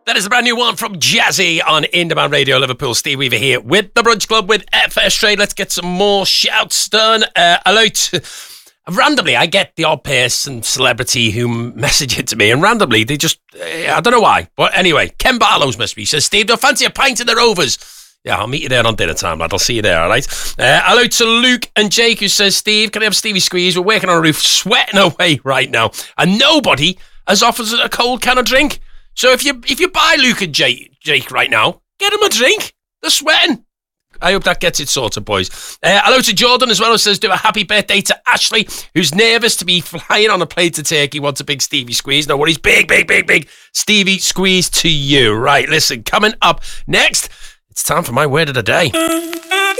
That is a brand new one from Jazzy on In Demand Radio Liverpool. Steve Weaver here with the Brunch Club with FS Trade. Let's get some more shouts done. Randomly, I get the odd person, celebrity who message it to me, and randomly, they just, I don't know why. But anyway, Ken Barlow's must be. He says, Steve, don't fancy a pint of the Rovers? Yeah, I'll meet you there on dinner time, lad. I'll see you there, all right? Hello to Luke and Jake, who says, Steve, can I have Stevie Squeeze? We're working on a roof, sweating away right now, and nobody has offered us a cold can of drink. So if you buy Luke and Jake right now, get them a drink. They're sweating. I hope that gets it sorted, boys. Hello to Jordan as well, who says, do a happy birthday to Ashley, who's nervous to be flying on a plate of turkey, wants a big Stevie Squeeze. No worries, big Stevie Squeeze to you. Right, listen, coming up next, it's time for my word of the day.